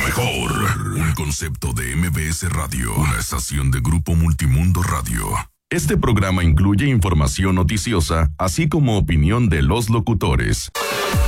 mejor. Un concepto de MBS Radio, una estación de Grupo Multimundo Radio. Este programa incluye información noticiosa, así como opinión de los locutores.